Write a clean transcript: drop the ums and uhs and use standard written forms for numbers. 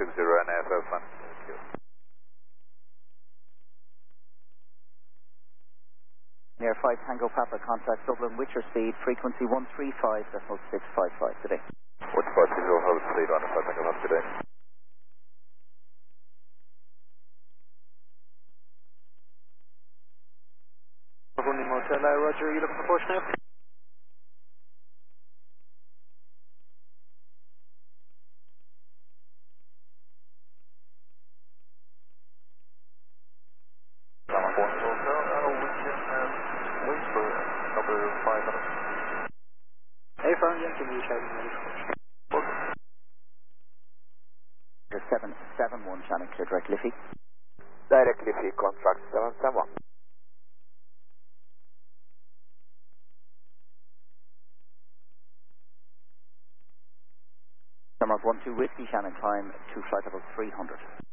NFF1. Near 5 Tango Papa, contact Dublin, Witcher speed, frequency 135.655 today. 150, hold speed 1 Tango Papa today. Motel, Roger, are you looking for Portsmouth? Hey, Fern, yeah, give me a shout when ready for it. 771 Shannon, clear direct Liffey. Direct Liffey, contract 771. Number 12 Whiskey, Shannon, climb to flight level 300.